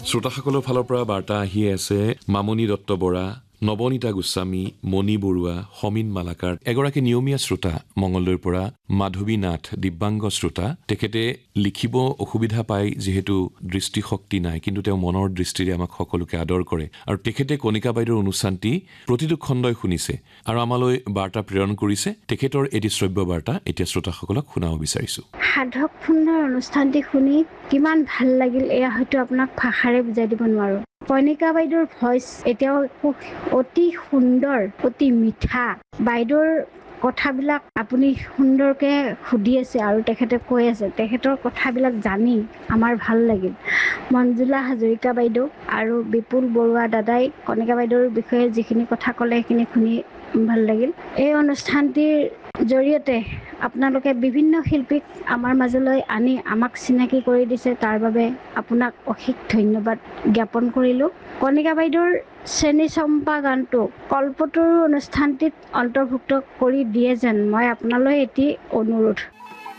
শ্ৰোতাসকলৰ ফালৰ পৰা বাৰ্তা আহি আছে মামনি দত্ত বৰা, নৱনীতা গোস্বামী, মণি বৰুৱা, সমীন মালাকাৰ, এগৰাকী নিয়মীয়া শ্ৰোতা মঙলদৈৰ পৰা মাধৱী নাথ, দিব্যাংগ শ্ৰোতা। তেখেতে লিখিব অসুবিধা পায় যিহেতু দৃষ্টিশক্তি নাই, কিন্তু তেওঁ মনৰ দৃষ্টিৰে আমাক সকলোকে আদৰ কৰে আৰু তেখেতে কণিকা বাইদেউৰ অনুষ্ঠানটি প্ৰতিটো খণ্ডই শুনিছে আৰু আমালৈ বাৰ্তা প্ৰেৰণ কৰিছে। তেখেতৰ এটি শ্ৰব্য বাৰ্তা এতিয়া শ্ৰোতাসকলক শুনাব বিচাৰিছো। সাধক সুন্দৰ অনুষ্ঠানটি শুনি কিমান ভাল লাগিল এয়া হয়তো আপোনাক ভাষাৰে বুজাই দিব নোৱাৰো। কণিকা বাইদেউৰ ভইচ এতিয়াও অতি সুন্দৰ, অতি মিঠা। বাইদেউৰ কথাবিলাক আপুনি সুন্দৰকে সুধি আছে আৰু তেখেতে কৈ আছে, তেখেতৰ কথাবিলাক জানি আমাৰ ভাল লাগিল। মঞ্জুলা হাজৰিকা বাইদেউ আৰু বিপুল বৰুৱা দাদাই কণিকা বাইদেউৰ বিষয়ে যিখিনি কথা ক'লে সেইখিনি শুনি ভাল লাগিল। এই অনুষ্ঠানটিৰ জৰিয়তে আপোনালোকে বিভিন্ন শিল্পীক আমাৰ মাজলৈ আনি আমাক চিনাকি কৰি দিছে, তাৰ বাবে আপোনাক অশেষ ধন্যবাদ জ্ঞাপন কৰিলোঁ। কণিকা বাইদেউৰ চেনী চম্পা গানটো কল্পতৰু অনুষ্ঠানটিত অন্তৰ্ভুক্ত কৰি দিয়ে যেন মই আপোনালৈ এটি অনুৰোধ।